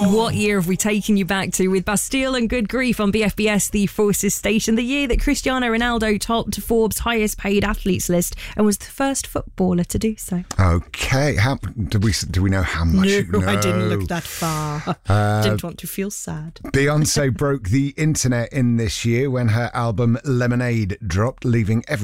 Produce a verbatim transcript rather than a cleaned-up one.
What year have we taken you back to with Bastille and Good Grief on B F B S, the Forces station? The year that Cristiano Ronaldo topped Forbes' highest paid athletes list and was the first footballer to do so. Okay, how do we do we know how much? No, no. I didn't look that far. Uh, Didn't want to feel sad. Beyonce broke the internet in this year when her album Lemonade dropped, leaving everyone